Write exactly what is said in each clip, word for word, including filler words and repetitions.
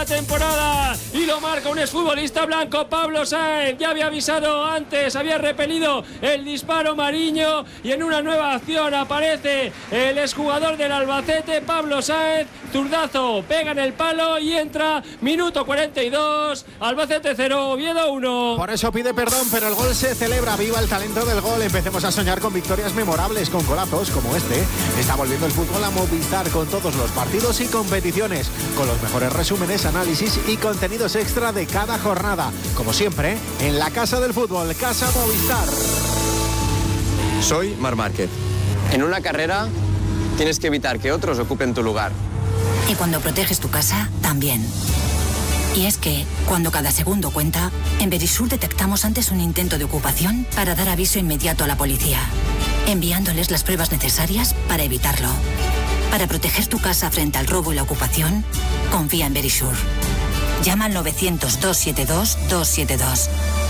la temporada y lo marca un exfutbolista blanco, Pablo Sáenz. Ya había avisado antes, había repelido el disparo Mariño y en una nueva acción aparece el exjugador del Albacete, Pablo Sáenz, zurdazo, pega en el palo y entra, minuto cuarenta y dos, Albacete cero, Oviedo uno. Por eso pide perdón, pero el gol se celebra. Viva el talento del gol. Empecemos a soñar con victorias memorables, con golazos como este. Está volviendo el fútbol a Movistar con todos los partidos y competiciones, con los mejores resúmenes, análisis y contenidos extra de cada jornada. Como siempre, en la Casa del Fútbol, Casa Movistar. Soy Marc Márquez. En una carrera tienes que evitar que otros ocupen tu lugar. Y cuando proteges tu casa, también. Y es que, cuando cada segundo cuenta, en Verisur detectamos antes un intento de ocupación para dar aviso inmediato a la policía, enviándoles las pruebas necesarias para evitarlo. Para proteger tu casa frente al robo y la ocupación, confía en Verisur. Llama al novecientos, doscientos setenta y dos, doscientos setenta y dos.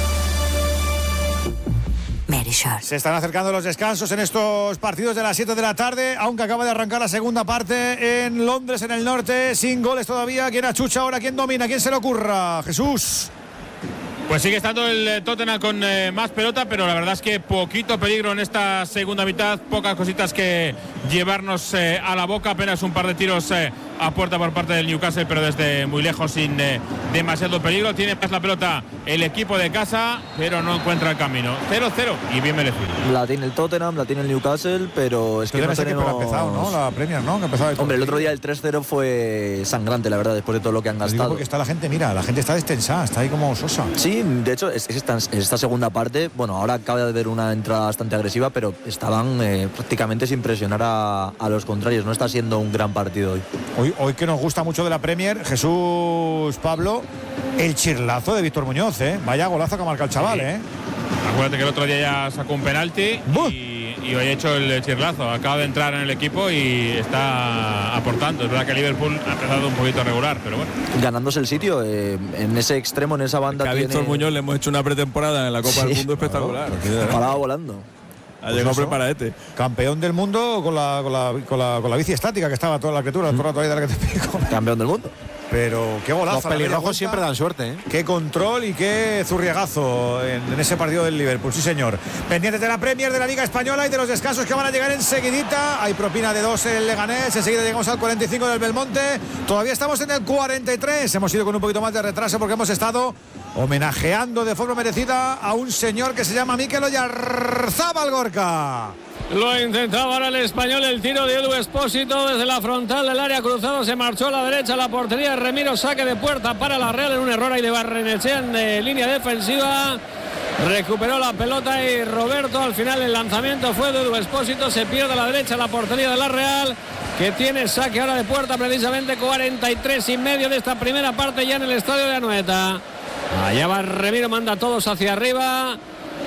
Verisur. Se están acercando los descansos en estos partidos de las siete de la tarde, aunque acaba de arrancar la segunda parte en Londres, en el norte, sin goles todavía. ¿Quién achucha ahora? ¿Quién domina? ¿Quién se le ocurra? Jesús. Pues sigue estando el Tottenham con eh, más pelota, pero la verdad es que poquito peligro en esta segunda mitad, pocas cositas que llevarnos eh, a la boca, apenas un par de tiros eh, a puerta por parte del Newcastle, pero desde muy lejos, sin eh, demasiado peligro. Tiene más la pelota el equipo de casa, pero no encuentra el camino. cero cero y bien merecido. La tiene el Tottenham, la tiene el Newcastle, pero es que no no tenemos... que ha empezado, ¿no? La Premier, ¿no? Que el Hombre, el otro día el tres cero fue sangrante, la verdad, después de todo lo que han gastado. Digo porque está la gente, mira, la gente está destensada, está ahí como sosa. Sí, de hecho, es, es esta, esta segunda parte, bueno, ahora acaba de haber una entrada bastante agresiva, pero estaban eh, prácticamente sin presionar a, a los contrarios. No está siendo un gran partido hoy. Hoy, hoy que nos gusta mucho de la Premier, Jesús, Pablo, el chirlazo de Víctor Muñoz, ¿eh? Vaya golazo que ha marcado el chaval, ¿eh? Acuérdate que el otro día ya sacó un penalti y, y hoy ha hecho el chirlazo. Acaba de entrar en el equipo y está aportando. Es verdad que Liverpool ha empezado un poquito regular, pero bueno. Ganándose el sitio, eh, en ese extremo, en esa banda. Que a tiene... Víctor Muñoz le hemos hecho una pretemporada en la Copa sí, del Mundo espectacular. Claro. Paraba volando. Ha llegado pues preparadete. Campeón del mundo con la, con, la, con, la, con la bici estática que estaba toda la criatura, mm. todo el rato ahí de la que te pico. Campeón del mundo. Pero qué golazo. Los pelirrojos siempre dan suerte, ¿eh? Qué control y qué zurriagazo en, en ese partido del Liverpool, sí señor. Pendientes de la Premier, de la Liga Española y de los descansos que van a llegar enseguidita. Hay propina de dos en el Leganés, enseguida llegamos al cuarenta y cinco del Belmonte. Todavía estamos en el cuarenta y tres, hemos ido con un poquito más de retraso porque hemos estado homenajeando de forma merecida a un señor que se llama Mikel Oyarzábal, Gorka. Lo intentaba ahora el Español, el tiro de Edu Expósito desde la frontal del área, cruzado, se marchó a la derecha, la portería de Remiro, saque de puerta para la Real en un error ahí de Barrenechea en de línea defensiva. Recuperó la pelota y Roberto, al final el lanzamiento fue de Edu Expósito, se pierde a la derecha la portería de la Real, que tiene saque ahora de puerta precisamente. Cuarenta y tres y medio de esta primera parte ya en el estadio de Anoeta. Allá va Remiro, manda a todos hacia arriba.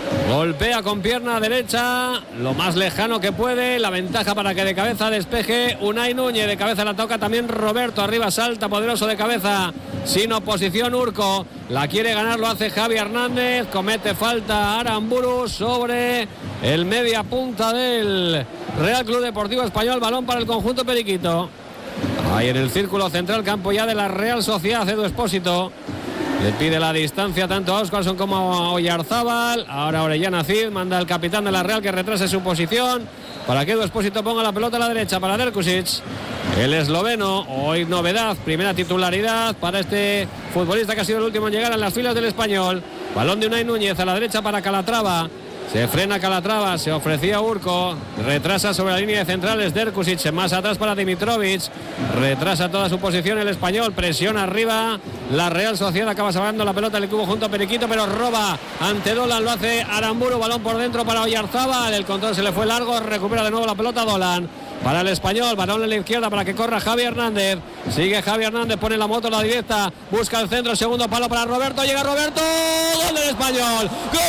Golpea con pierna derecha, lo más lejano que puede. La ventaja para que de cabeza despeje Unai Núñez. De cabeza la toca también Roberto. Arriba salta poderoso de cabeza, sin oposición Urco. La quiere ganar, lo hace Javi Hernández. Comete falta Aramburu sobre el media punta del Real Club Deportivo Español. Balón para el conjunto periquito. Ahí en el círculo central, campo ya de la Real Sociedad. Edu Expósito le pide la distancia tanto a Óscarson como a Oyarzábal. Ahora Orellana Cid manda al capitán de la Real que retrase su posición para que Edu Expósito ponga la pelota a la derecha para Derkusic, el esloveno. Hoy novedad, primera titularidad para este futbolista que ha sido el último en llegar a las filas del Español. Balón de Unai Núñez a la derecha para Calatrava. Se frena Calatrava, se ofrecía Urco, retrasa sobre la línea de centrales Derkusic, más atrás para Dimitrovic, retrasa toda su posición el Español, presiona arriba la Real Sociedad, acaba salvando la pelota del cubo junto a Periquito, pero roba ante Dolan, lo hace Aramburu, balón por dentro para Oyarzábal, el control se le fue largo, recupera de nuevo la pelota Dolan. Para el Español, balón en la izquierda para que corra Javi Hernández. Sigue Javi Hernández, pone la moto a la directa, busca el centro, segundo palo para Roberto, llega Roberto, gol del Español. ¡Gol!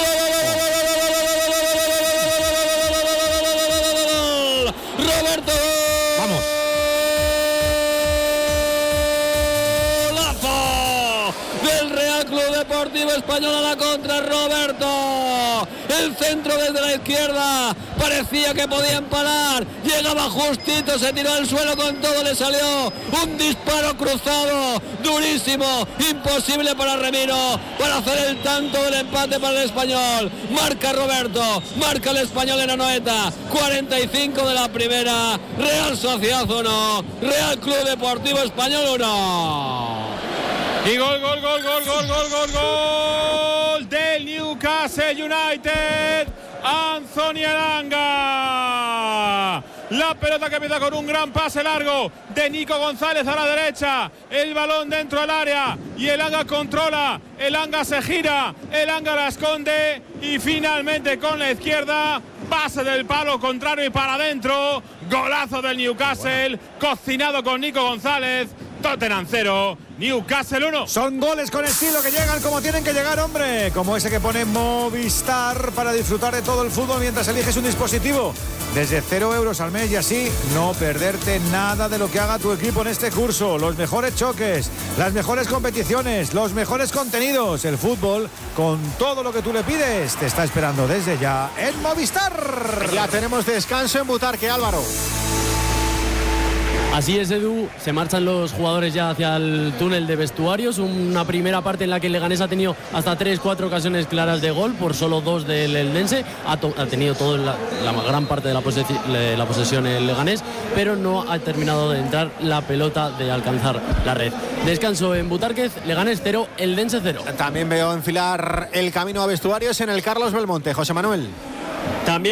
Roberto, vamos. Golazo del Real Club Deportivo Español a la contra. Roberto, el centro desde la izquierda, parecía que podían parar, llegaba justito, se tiró al suelo con todo, le salió un disparo cruzado, durísimo, imposible para Remiro, para hacer el tanto del empate para el Español. Marca Roberto, marca el Español en Anoeta, cuarenta y cinco de la primera. Real Sociedad uno, Real Club Deportivo Español uno. Y gol, gol, gol, gol, gol, gol, gol, gol del Newcastle United. Anthony Elanga. La pelota que empieza con un gran pase largo de Nico González a la derecha. El balón dentro del área y Elanga controla. Elanga se gira, Elanga la esconde y finalmente con la izquierda, pase del palo contrario y para adentro. Golazo del Newcastle, cocinado con Nico González. Tottenham cero, Newcastle uno. Son goles con estilo que llegan como tienen que llegar, hombre. Como ese que pone Movistar para disfrutar de todo el fútbol mientras eliges un dispositivo. Desde cero euros al mes y así no perderte nada de lo que haga tu equipo en este curso. Los mejores choques, las mejores competiciones, los mejores contenidos. El fútbol, con todo lo que tú le pides, te está esperando desde ya en Movistar. Ya tenemos descanso en Butarque, Álvaro. Así es, Edu, se marchan los jugadores ya hacia el túnel de vestuarios, una primera parte en la que el Leganés ha tenido hasta tres, cuatro ocasiones claras de gol, por solo dos del Eldense, ha, to- ha tenido toda la, la gran parte de la, posesi- la posesión el Leganés, pero no ha terminado de entrar la pelota de alcanzar la red. Descanso en Butárquez, Leganés cero, Eldense cero. También veo enfilar el camino a vestuarios en el Carlos Belmonte, José Manuel.